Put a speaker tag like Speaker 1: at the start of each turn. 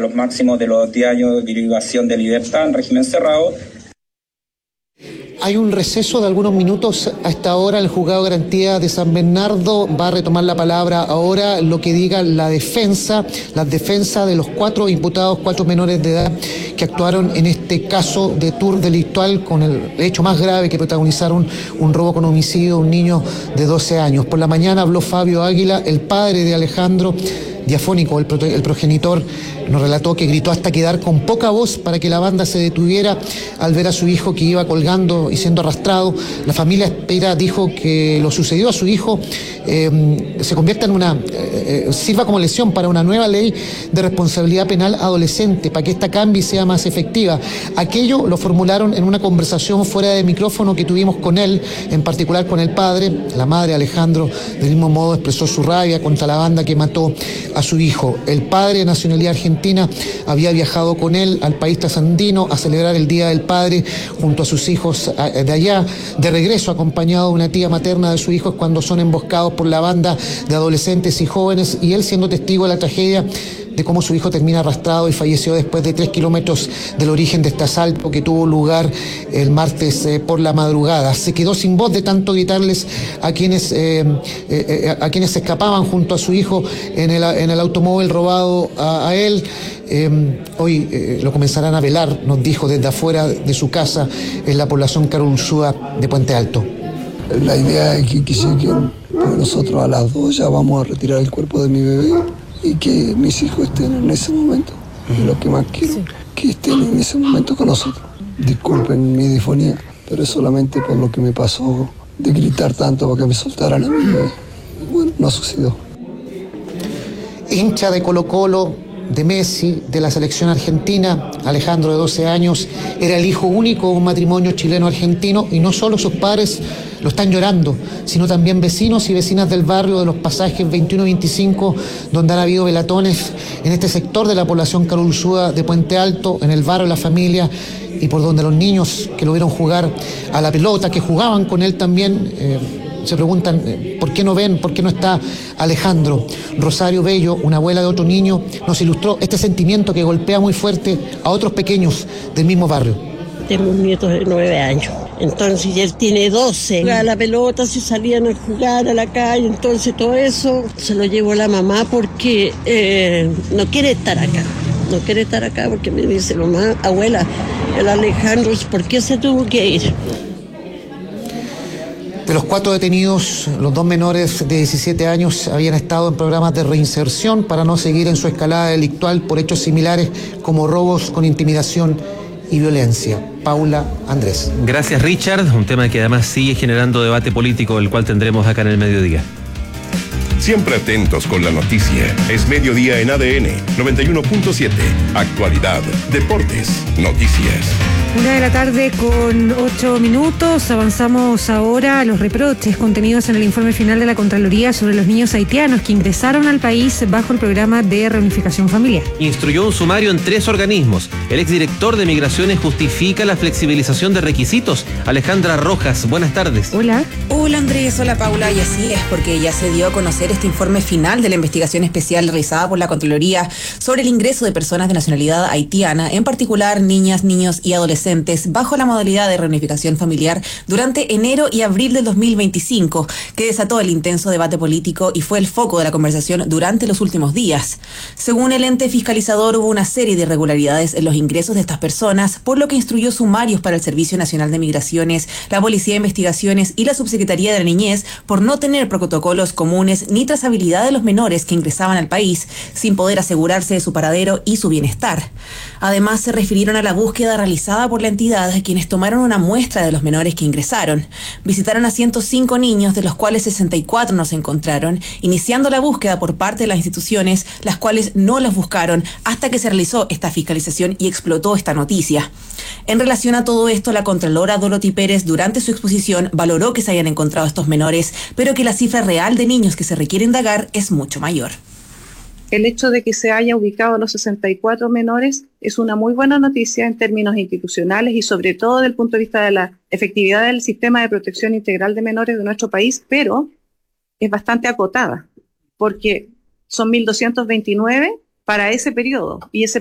Speaker 1: los máximos de los 10 años de privación de libertad en régimen cerrado.
Speaker 2: Hay un receso de algunos minutos a esta hora. El juzgado de garantía de San Bernardo va a retomar la palabra ahora, lo que diga la defensa de los 4 imputados, 4 menores de edad que actuaron en este caso de tour delictual con el hecho más grave que protagonizaron un robo con homicidio de un niño de 12 años. Por la mañana habló Fabio Águila, el padre de Alejandro, diafónico, el progenitor, nos relató que gritó hasta quedar con poca voz para que la banda se detuviera al ver a su hijo que iba colgando y siendo arrastrado. La familia espera, dijo, que lo sucedido a su hijo se convierta en sirva como lección para una nueva ley de responsabilidad penal adolescente, para que esta cambie y sea más efectiva. Aquello lo formularon en una conversación fuera de micrófono que tuvimos con él, en particular con el padre. La madre, Alejandro, del mismo modo expresó su rabia contra la banda que mató a su hijo. El padre, de nacionalidad argentina, había viajado con él al país trasandino a celebrar el Día del Padre junto a sus hijos de allá. De regreso, acompañado de una tía materna de su hijo, es cuando son emboscados por la banda de adolescentes y jóvenes, y él, siendo testigo de la tragedia de cómo su hijo termina arrastrado y falleció después de 3 kilómetros del origen de este asalto que tuvo lugar el martes por la madrugada. Se quedó sin voz de tanto gritarles a quienes se escapaban junto a su hijo en el automóvil robado a él. Hoy lo comenzarán a velar, nos dijo, desde afuera de su casa en la población Carol Ursúa de Puente Alto.
Speaker 3: La idea es que lleguen, porque nosotros a las 2 ya vamos a retirar el cuerpo de mi bebé y que mis hijos estén en ese momento. Y lo que más quiero, que estén en ese momento con nosotros. Disculpen mi difonía, pero es solamente por lo que me pasó de gritar tanto para que me soltaran a mi bebé. Bueno, no sucedió.
Speaker 2: Hincha de Colo-Colo, de Messi, de la selección argentina, Alejandro, de 12 años, era el hijo único de un matrimonio chileno-argentino, y no solo sus padres lo están llorando, sino también vecinos y vecinas del barrio de los pasajes 21 y 25, donde han habido velatones en este sector de la población Carol Ursúa de Puente Alto, en el barrio La Familia, y por donde los niños que lo vieron jugar a la pelota, que jugaban con él también, se preguntan por qué no ven, por qué no está Alejandro. Rosario Bello, una abuela de otro niño, nos ilustró este sentimiento que golpea muy fuerte a otros pequeños del mismo barrio.
Speaker 4: Tengo un nieto de 9 años, entonces él tiene 12. A la pelota, se salían a jugar a la calle, entonces todo eso se lo llevó la mamá porque no quiere estar acá. No quiere estar acá porque me dice, mamá, abuela, el Alejandro, ¿por qué se tuvo que ir?
Speaker 2: De los 4 detenidos, los 2 menores de 17 años habían estado en programas de reinserción para no seguir en su escalada delictual por hechos similares como robos con intimidación y violencia. Paula, Andrés.
Speaker 5: Gracias, Richard. Un tema que además sigue generando debate político, el cual tendremos acá en el mediodía.
Speaker 6: Siempre atentos con la noticia. Es mediodía en ADN 91.7. Actualidad, deportes, noticias.
Speaker 7: 1:08 p.m. Avanzamos ahora a los reproches contenidos en el informe final de la Contraloría sobre los niños haitianos que ingresaron al país bajo el programa de reunificación familiar.
Speaker 5: Instruyó un sumario en 3 organismos. El exdirector de Migraciones justifica la flexibilización de requisitos. Alejandra Rojas, buenas tardes.
Speaker 7: Hola.
Speaker 8: Hola Andrés, hola Paula, y así es porque ya se dio a conocer este informe final de la investigación especial realizada por la Contraloría sobre el ingreso de personas de nacionalidad haitiana, en particular niñas, niños y adolescentes, bajo la modalidad de reunificación familiar durante enero y abril del 2025, que desató el intenso debate político y fue el foco de la conversación durante los últimos días. Según el ente fiscalizador, hubo una serie de irregularidades en los ingresos de estas personas, por lo que instruyó sumarios para el Servicio Nacional de Migraciones, la Policía de Investigaciones y la Subsecretaría de la Niñez por no tener protocolos comunes ni trazabilidad de los menores que ingresaban al país, sin poder asegurarse de su paradero y su bienestar. Además, se refirieron a la búsqueda realizada por la entidad, quienes tomaron una muestra de los menores que ingresaron. Visitaron a 105 niños, de los cuales 64 no se encontraron, iniciando la búsqueda por parte de las instituciones, las cuales no los buscaron hasta que se realizó esta fiscalización y explotó esta noticia. En relación a todo esto, la Contralora Dorothy Pérez, durante su exposición, valoró que se hayan encontrado estos menores, pero que la cifra real de niños que se requiere indagar es mucho mayor.
Speaker 9: El hecho de que se haya ubicado a los 64 menores es una muy buena noticia en términos institucionales y sobre todo desde el punto de vista de la efectividad del sistema de protección integral de menores de nuestro país, pero es bastante acotada porque son 1.229 para ese periodo y ese